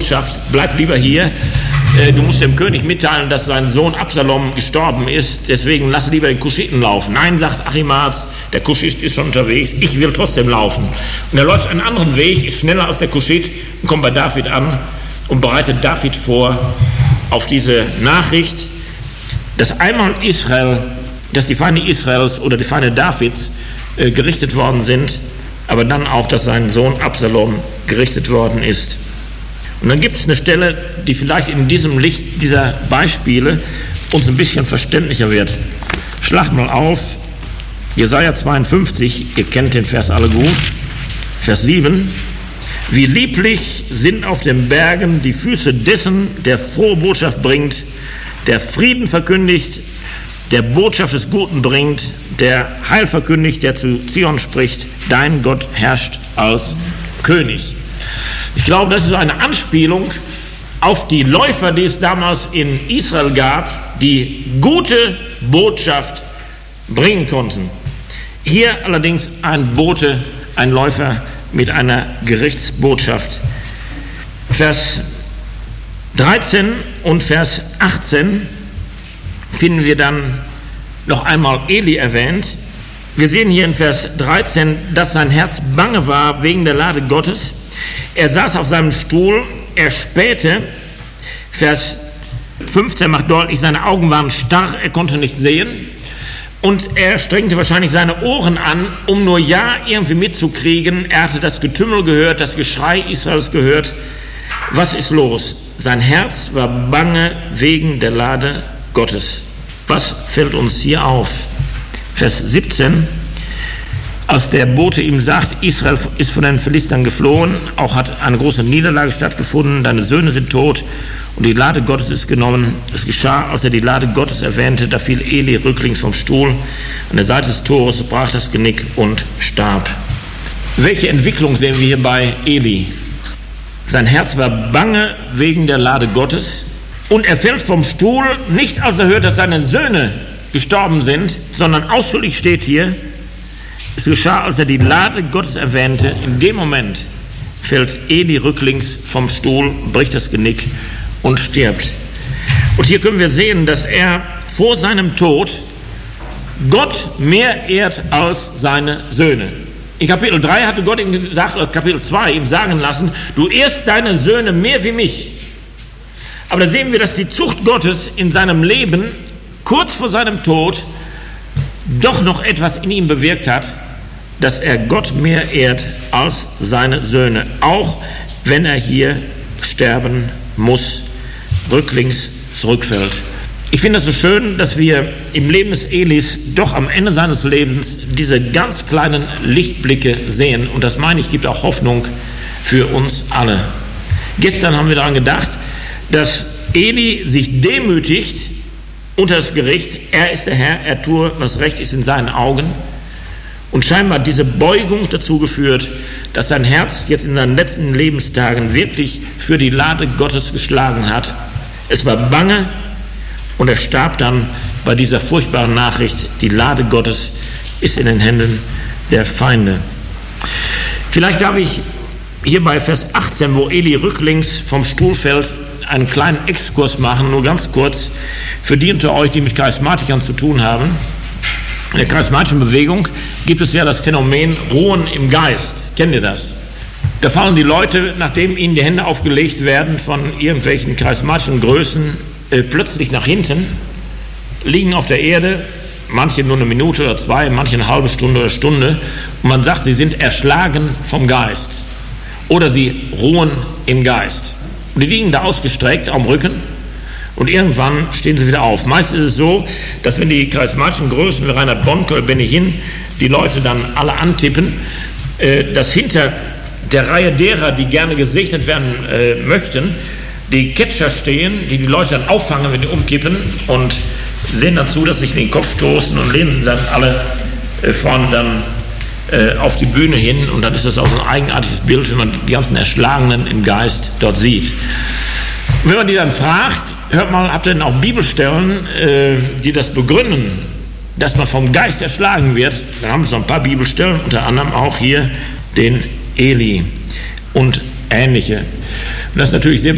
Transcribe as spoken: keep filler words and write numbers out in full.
Botschaft, bleib lieber hier. Du musst dem König mitteilen, dass sein Sohn Absalom gestorben ist, deswegen lass lieber den Kuschiten laufen. Nein, sagt Achimaaz, der Kuschit ist schon unterwegs, ich will trotzdem laufen. Und er läuft einen anderen Weg, ist schneller als der Kuschit und kommt bei David an und bereitet David vor auf diese Nachricht, dass einmal Israel, dass die Feinde Israels oder die Feinde Davids äh, gerichtet worden sind, aber dann auch, dass sein Sohn Absalom gerichtet worden ist. Und dann gibt es eine Stelle, die vielleicht in diesem Licht dieser Beispiele uns ein bisschen verständlicher wird. Schlag mal auf, Jesaja zweiundfünfzig, ihr kennt den Vers alle gut, Vers sieben. Wie lieblich sind auf den Bergen die Füße dessen, der frohe Botschaft bringt, der Frieden verkündigt, der Botschaft des Guten bringt, der Heil verkündigt, der zu Zion spricht, dein Gott herrscht als König. Ich glaube, das ist eine Anspielung auf die Läufer, die es damals in Israel gab, die gute Botschaft bringen konnten. Hier allerdings ein Bote, ein Läufer mit einer Gerichtsbotschaft. Vers dreizehn und Vers achtzehn finden wir dann noch einmal Eli erwähnt. Wir sehen hier in Vers dreizehn, dass sein Herz bange war wegen der Lade Gottes. Er saß auf seinem Stuhl, er spähte. Vers fünfzehn macht deutlich, seine Augen waren starr, er konnte nicht sehen. Und er strengte wahrscheinlich seine Ohren an, um nur ja irgendwie mitzukriegen. Er hatte das Getümmel gehört, das Geschrei Israels gehört. Was ist los? Sein Herz war bange wegen der Lade Gottes. Was fällt uns hier auf? Vers siebzehn. Als der Bote ihm sagt, Israel ist von den Philistern geflohen, auch hat eine große Niederlage stattgefunden, deine Söhne sind tot und die Lade Gottes ist genommen. Es geschah, als er die Lade Gottes erwähnte, da fiel Eli rücklings vom Stuhl, an der Seite des Tores brach das Genick und starb. Welche Entwicklung sehen wir hier bei Eli? Sein Herz war bange wegen der Lade Gottes und er fällt vom Stuhl, nicht als er hört, dass seine Söhne gestorben sind, sondern ausführlich steht hier, es geschah, als er die Lade Gottes erwähnte, in dem Moment fällt Eli rücklings vom Stuhl, bricht das Genick und stirbt. Und hier können wir sehen, dass er vor seinem Tod Gott mehr ehrt als seine Söhne. In Kapitel drei hatte Gott ihm gesagt, oder Kapitel zwei ihm sagen lassen, du ehrst deine Söhne mehr wie mich. Aber da sehen wir, dass die Zucht Gottes in seinem Leben kurz vor seinem Tod doch noch etwas in ihm bewirkt hat, dass er Gott mehr ehrt als seine Söhne, auch wenn er hier sterben muss, rücklings zurückfällt. Ich finde es so schön, dass wir im Leben des Elis doch am Ende seines Lebens diese ganz kleinen Lichtblicke sehen, und das meine ich, gibt auch Hoffnung für uns alle. Gestern haben wir daran gedacht, dass Eli sich demütigt unter das Gericht, er ist der Herr, er tue, was recht ist in seinen Augen. Und scheinbar hat diese Beugung dazu geführt, dass sein Herz jetzt in seinen letzten Lebenstagen wirklich für die Lade Gottes geschlagen hat. Es war bange und er starb dann bei dieser furchtbaren Nachricht, die Lade Gottes ist in den Händen der Feinde. Vielleicht darf ich hier bei Vers achtzehn, wo Eli rücklings vom Stuhl fällt, einen kleinen Exkurs machen, nur ganz kurz, für die unter euch, die mit Charismatikern zu tun haben. In der charismatischen Bewegung gibt es ja das Phänomen Ruhen im Geist. Kennt ihr das? Da fallen die Leute, nachdem ihnen die Hände aufgelegt werden von irgendwelchen charismatischen Größen, äh, plötzlich nach hinten, liegen auf der Erde, manche nur eine Minute oder zwei, manche eine halbe Stunde oder Stunde, und man sagt, sie sind erschlagen vom Geist oder sie ruhen im Geist. Und die liegen da ausgestreckt am Rücken. Und irgendwann stehen sie wieder auf. Meist ist es so, dass wenn die charismatischen Größen wie Reinhard Bonke oder Benny Hinn die Leute dann alle antippen, äh, dass hinter der Reihe derer, die gerne gesegnet werden äh, möchten, die Catcher stehen, die die Leute dann auffangen, wenn die umkippen, und sehen dann zu, dass sie sich in den Kopf stoßen und lehnen dann alle äh, vorne dann äh, auf die Bühne hin. Und dann ist das auch so ein eigenartiges Bild, wenn man die ganzen Erschlagenen im Geist dort sieht. Wenn man die dann fragt, hört mal, habt ihr denn auch Bibelstellen, äh, die das begründen, dass man vom Geist erschlagen wird? Dann haben sie noch ein paar Bibelstellen, unter anderem auch hier den Eli und ähnliche. Und das ist natürlich sehr